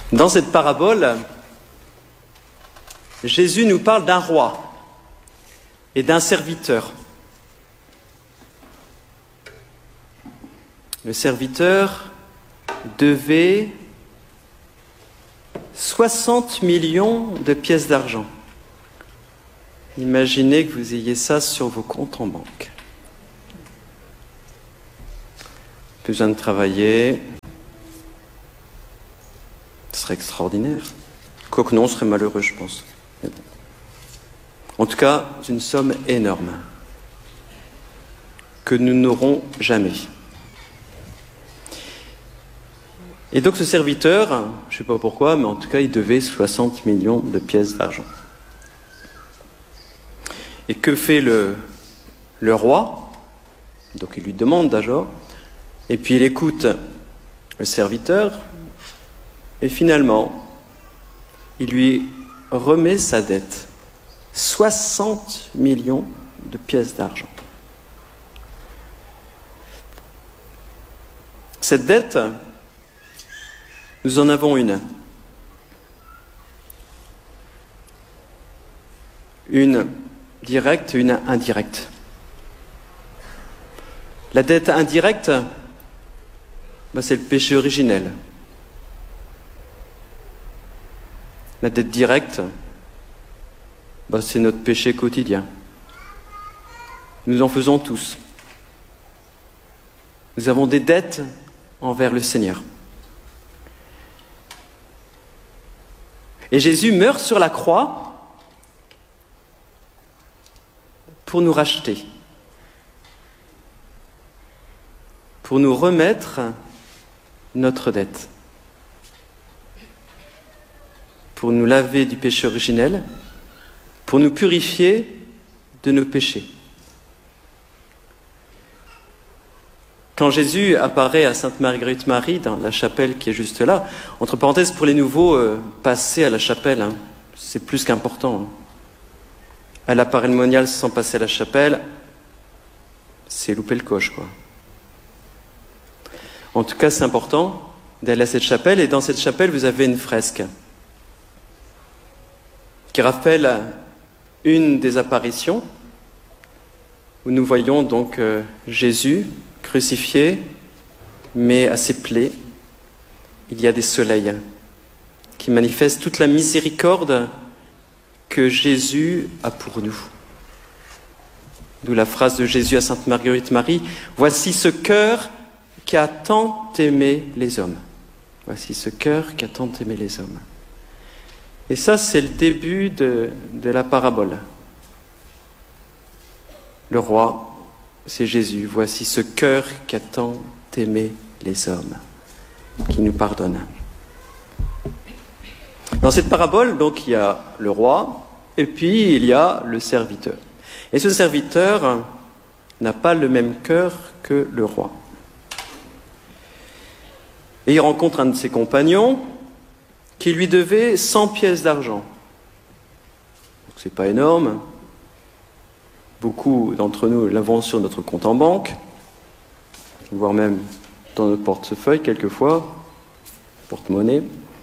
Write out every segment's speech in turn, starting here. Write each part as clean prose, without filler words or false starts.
Dans cette parabole, Jésus nous parle d'un roi et d'un serviteur. Le serviteur devait 60 millions de pièces d'argent. Imaginez que vous ayez ça sur vos comptes en banque. Plus besoin de travailler. Ce serait extraordinaire. Quoique non, on serait malheureux, je pense. En tout cas, c'est une somme énorme que nous n'aurons jamais. Et donc ce serviteur, je ne sais pas pourquoi, mais en tout cas, il devait 60 millions de pièces d'argent. Et que fait le roi? Donc il lui demande d'abord, et puis il écoute le serviteur, et finalement, il lui remet sa dette. 60 millions de pièces d'argent. Cette dette, nous en avons une. Une directe et une indirecte. La dette indirecte, c'est le péché originel. La dette directe, c'est notre péché quotidien. Nous en faisons tous. Nous avons des dettes envers le Seigneur. Et Jésus meurt sur la croix pour nous racheter, pour nous remettre notre dette, pour nous laver du péché originel, pour nous purifier de nos péchés. Quand Jésus apparaît à Sainte-Marguerite-Marie, dans la chapelle qui est juste là, entre parenthèses, pour les nouveaux, passer à la chapelle, c'est plus qu'important. À la parémoniale sans passer à la chapelle, c'est louper le coche, quoi. En tout cas, c'est important d'aller à cette chapelle, et dans cette chapelle, vous avez une fresque qui rappelle une des apparitions où nous voyons donc Jésus crucifié, mais à ses plaies, il y a des soleils qui manifestent toute la miséricorde que Jésus a pour nous. D'où la phrase de Jésus à Sainte Marguerite-Marie, « Voici ce cœur qui a tant aimé les hommes. » Voici ce cœur qui a tant aimé les hommes. Et ça, c'est le début de la parabole. Le roi, c'est Jésus. Voici ce cœur qui a tant aimé les hommes, qui nous pardonne. Dans cette parabole, donc, il y a le roi, et puis il y a le serviteur. Et ce serviteur n'a pas le même cœur que le roi. Et il rencontre un de ses compagnons qui lui devait 100 pièces d'argent. Donc c'est pas énorme. Beaucoup d'entre nous l'avons sur notre compte en banque, voire même dans notre portefeuille quelquefois, porte-monnaie.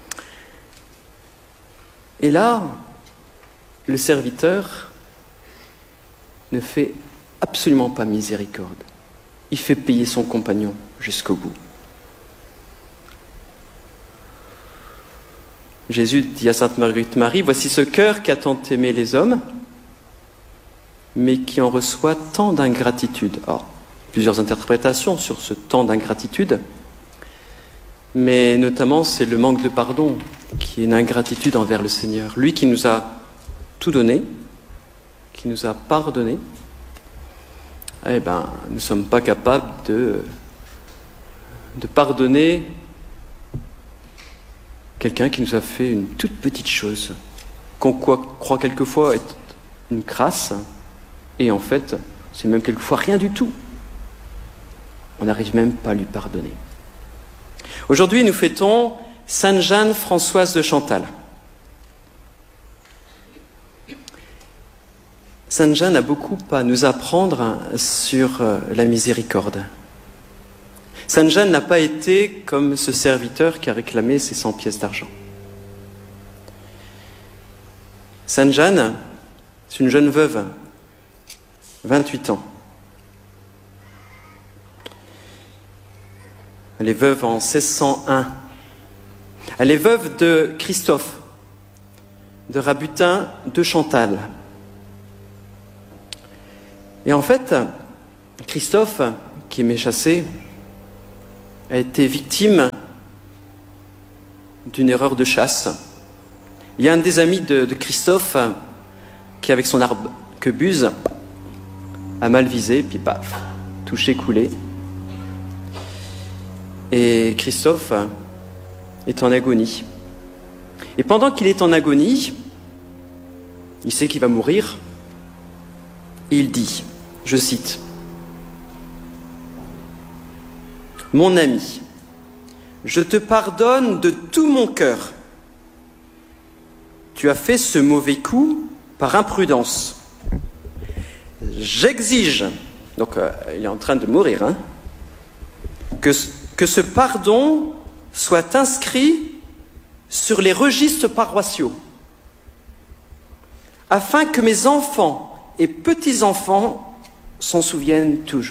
Et là, le serviteur ne fait absolument pas miséricorde. Il fait payer son compagnon jusqu'au bout. Jésus dit à Sainte Marguerite-Marie, « Voici ce cœur qui a tant aimé les hommes, mais qui en reçoit tant d'ingratitude. » Alors, plusieurs interprétations sur ce tant d'ingratitude, mais notamment c'est le manque de pardon qui est une ingratitude envers le Seigneur. Lui qui nous a tout donné, qui nous a pardonné, nous ne sommes pas capables de pardonner quelqu'un qui nous a fait une toute petite chose, qu'on croit quelquefois être une crasse, et en fait, c'est même quelquefois rien du tout. On n'arrive même pas à lui pardonner. Aujourd'hui, nous fêtons Sainte Jeanne Françoise de Chantal. Sainte Jeanne a beaucoup à nous apprendre sur la miséricorde. Sainte Jeanne n'a pas été comme ce serviteur qui a réclamé ses 100 pièces d'argent. Sainte Jeanne, c'est une jeune veuve, 28 ans. Elle est veuve en 1601. Elle est veuve de Christophe, de Rabutin de Chantal. Et en fait, Christophe, qui aimait chasser, a été victime d'une erreur de chasse. Il y a un des amis de Christophe qui, avec son arquebuse, a mal visé, puis paf, touché, coulé. Et Christophe est en agonie. Et pendant qu'il est en agonie, il sait qu'il va mourir, et il dit, je cite, « Mon ami, je te pardonne de tout mon cœur. Tu as fait ce mauvais coup par imprudence. J'exige, donc il est en train de mourir, hein, que ce pardon soit inscrit sur les registres paroissiaux, afin que mes enfants et petits-enfants s'en souviennent toujours. »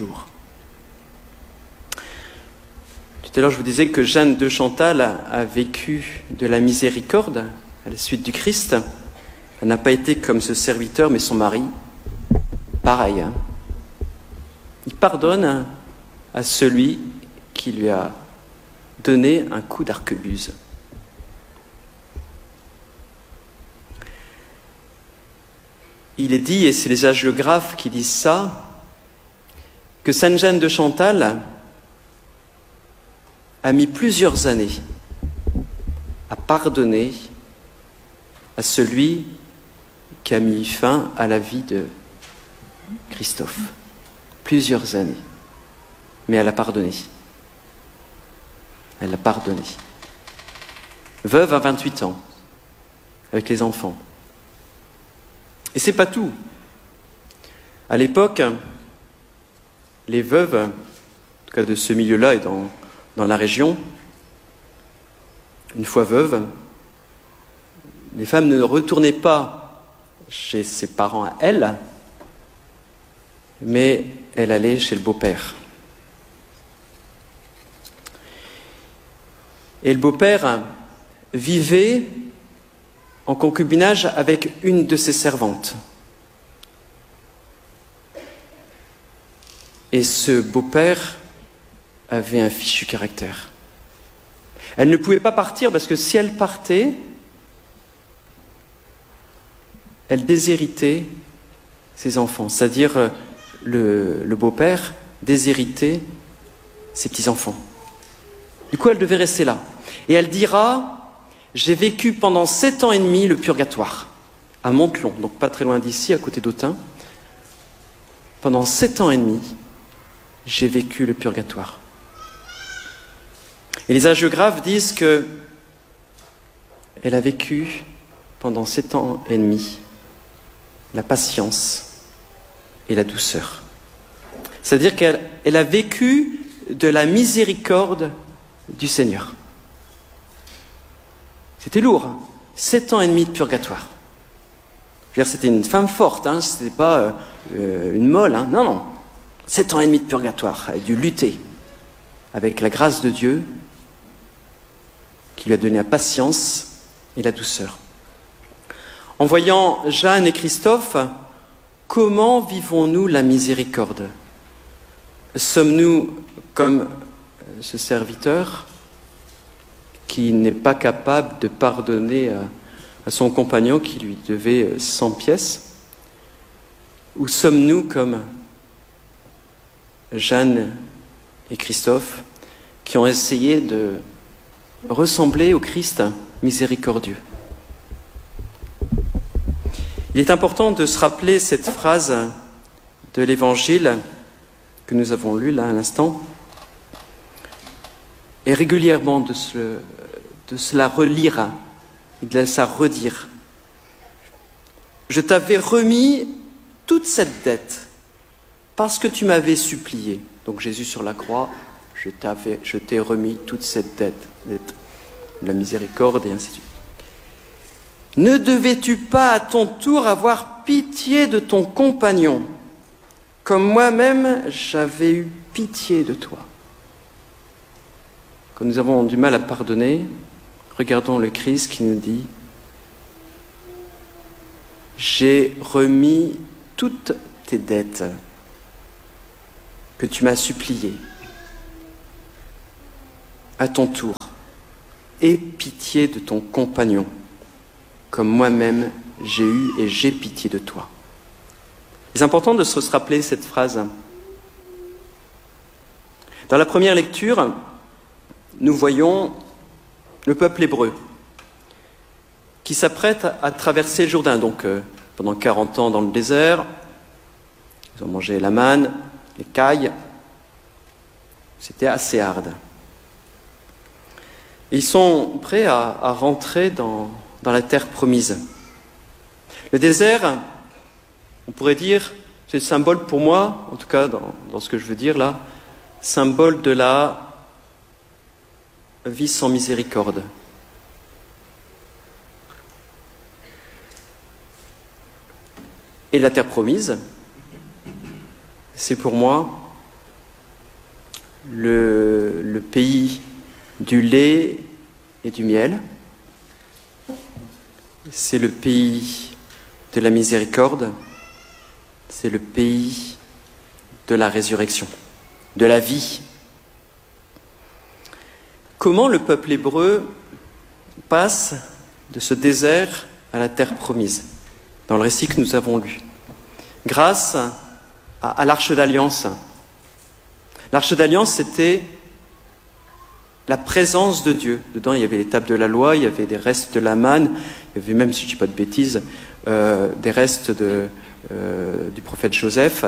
Tout à l'heure, je vous disais que Jeanne de Chantal a vécu de la miséricorde à la suite du Christ. Elle n'a pas été comme ce serviteur, mais son mari, pareil. Il pardonne à celui qui lui a donné un coup d'arquebuse. Il est dit, et c'est les hagiographes qui disent ça, que Sainte Jeanne de Chantal a mis plusieurs années à pardonner à celui qui a mis fin à la vie de Christophe. Plusieurs années. Mais elle a pardonné. Elle a pardonné. Veuve à 28 ans, avec les enfants. Et c'est pas tout. À l'époque, les veuves, en tout cas de ce milieu-là et dans la région, une fois veuves, les femmes ne retournaient pas chez ses parents à elle, mais elle allait chez le beau-père. Et le beau-père vivait en concubinage avec une de ses servantes. Et ce beau-père avait un fichu caractère. Elle ne pouvait pas partir parce que si elle partait, elle déshéritait ses enfants, c'est-à-dire le beau-père déshéritait ses petits-enfants. Du coup, elle devait rester là. Et elle dira, j'ai vécu pendant 7 ans et demi le purgatoire, à Montelon, donc pas très loin d'ici, à côté d'Autun. Pendant 7 ans et demi, j'ai vécu le purgatoire. Et les hagiographes disent que elle a vécu pendant 7 ans et demi la patience et la douceur. C'est-à-dire qu'elle a vécu de la miséricorde du Seigneur. C'était lourd, hein. 7 ans et demi de purgatoire. Je veux dire, c'était une femme forte, hein. C'était pas une molle, hein. Non, non. 7 ans et demi de purgatoire, elle a dû lutter avec la grâce de Dieu qui lui a donné la patience et la douceur. En voyant Jeanne et Christophe, comment vivons-nous la miséricorde? Sommes-nous comme ce serviteur qui n'est pas capable de pardonner à son compagnon qui lui devait 100 pièces? Ou sommes-nous comme Jeanne et Christophe qui ont essayé de ressembler au Christ miséricordieux? Il est important de se rappeler cette phrase de l'Évangile que nous avons lu là à l'instant, et régulièrement de se la relire et de la redire. Je t'avais remis toute cette dette parce que tu m'avais supplié. Donc Jésus sur la croix, je t'ai remis toute cette dette, la miséricorde et ainsi de suite. Ne devais-tu pas à ton tour avoir pitié de ton compagnon, comme moi-même j'avais eu pitié de toi? Quand nous avons du mal à pardonner, regardons le Christ qui nous dit « J'ai remis toutes tes dettes que tu m'as suppliées. À ton tour, aie pitié de ton compagnon, comme moi-même j'ai eu et j'ai pitié de toi. » C'est important de se rappeler cette phrase. Dans la première lecture, nous voyons le peuple hébreu qui s'apprête à traverser le Jourdain. Donc, pendant 40 ans dans le désert, ils ont mangé la manne, les cailles. C'était assez hard. Et ils sont prêts à rentrer dans la terre promise. Le désert, on pourrait dire, c'est le symbole pour moi, en tout cas dans ce que je veux dire là, symbole de la vie sans miséricorde. Et la terre promise, c'est pour moi le pays du lait et du miel. C'est le pays de la miséricorde. C'est le pays de la résurrection, de la vie. Comment le peuple hébreu passe de ce désert à la terre promise, dans le récit que nous avons lu? Grâce à l'Arche d'Alliance. L'Arche d'Alliance, c'était la présence de Dieu. Dedans, il y avait les tables de la loi, il y avait des restes de la manne, il y avait même, si je ne dis pas de bêtises, des restes du prophète Joseph.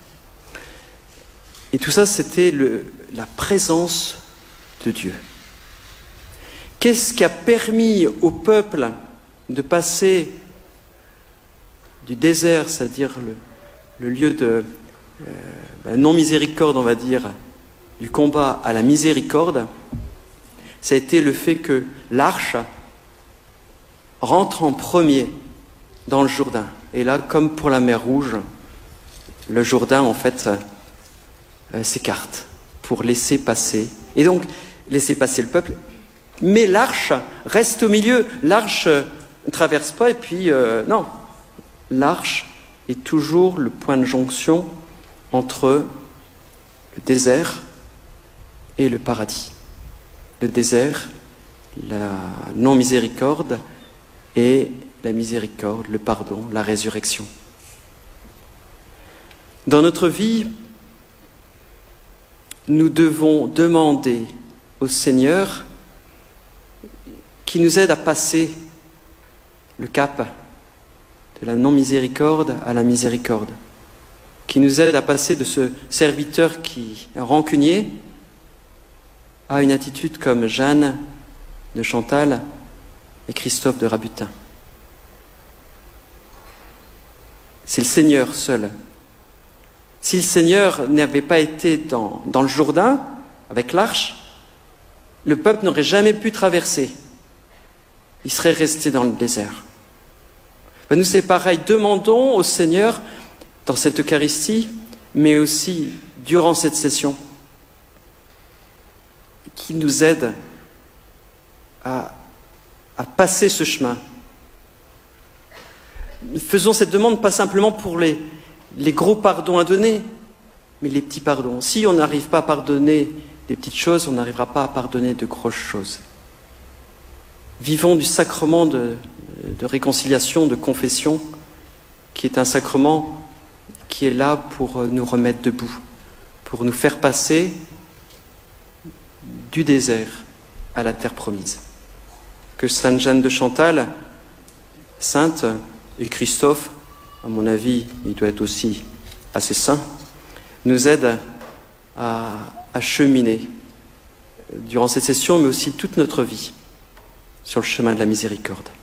Et tout ça, c'était la présence de Dieu. Qu'est-ce qui a permis au peuple de passer du désert, c'est-à-dire le lieu de non-miséricorde, on va dire, du combat à la miséricorde? Ça a été le fait que l'arche rentre en premier dans le Jourdain. Et là, comme pour la mer Rouge, le Jourdain, en fait, s'écarte pour laisser passer. Et donc, laisser passer le peuple. Mais l'arche reste au milieu. L'arche ne traverse pas et puis, non. L'arche est toujours le point de jonction entre le désert et le paradis. Le désert, la non-miséricorde et la miséricorde, le pardon, la résurrection. Dans notre vie, nous devons demander au Seigneur qui nous aide à passer le cap de la non-miséricorde à la miséricorde, qui nous aide à passer de ce serviteur qui est rancunier à une attitude comme Jeanne de Chantal et Christophe de Rabutin. C'est le Seigneur seul. Si le Seigneur n'avait pas été dans le Jourdain, avec l'arche, le peuple n'aurait jamais pu traverser. Il serait resté dans le désert. Ben nous, c'est pareil. Demandons au Seigneur, dans cette Eucharistie, mais aussi durant cette session, qu'il nous aide à passer ce chemin. Faisons cette demande pas simplement pour les gros pardons à donner, mais les petits pardons. Si on n'arrive pas à pardonner des petites choses, on n'arrivera pas à pardonner de grosses choses. Vivons du sacrement de réconciliation, de confession, qui est un sacrement qui est là pour nous remettre debout, pour nous faire passer du désert à la terre promise. Que Sainte Jeanne de Chantal, sainte, et Christophe, à mon avis, il doit être aussi assez saint, nous aide à cheminer durant cette session, mais aussi toute notre vie, sur le chemin de la miséricorde.